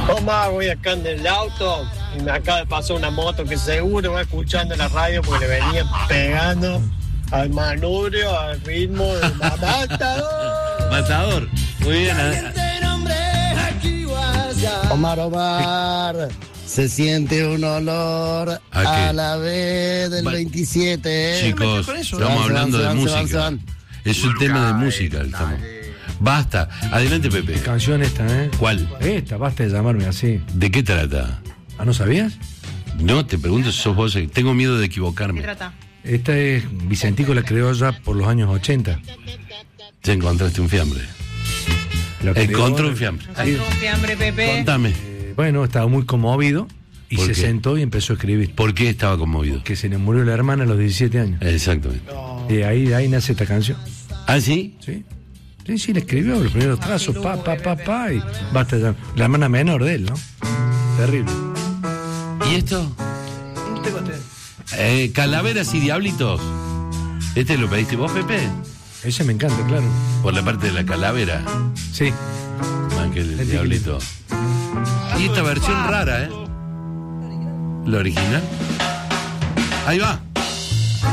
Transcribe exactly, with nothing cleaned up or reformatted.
Tomás, voy acá en el auto y me acaba de pasar una moto que seguro va escuchando la radio porque le venía pegando al manubrio, al ritmo de la Matador. Matador, muy bien. ¿eh? Omar, Omar, se siente un olor ¿A, a la vez del Va- veintisiete. ¿eh? Chicos, Se estamos van, se hablando van, de se van, música. se van. Es un tema de música. Estamos. Basta. Adelante, Pepe. Qué canción esta, ¿eh? ¿Cuál? Esta, basta de llamarme así. ¿De qué trata? ¿Ah, no sabías? No, te pregunto si sos vos. Tengo miedo de ¿Qué equivocarme. trata? Esta es Vicentico la creó ya por los años ochenta. Ya encontraste un fiambre. La creó- Encontró un fiambre. Sí. Con fiambre, Pepe. Contame. Eh, bueno, estaba muy conmovido y ¿Por se qué? sentó y empezó a escribir. ¿Por qué estaba conmovido? Que se le murió la hermana a los diecisiete años. Exactamente. Y ahí, de ahí nace esta canción. ¿Ah, sí? Sí. Sí, sí, le escribió los primeros trazos, pa, pa, pa, pa, y basta ya. La hermana menor de él, ¿no? Terrible. ¿Y esto? Eh, Calaveras y Diablitos. ¿Este lo pediste vos, Pepe? Ese me encanta, claro. Por la parte de la calavera. Sí. Ángel el El Diablito. Y esta versión rara, ¿eh? La original. Ahí va.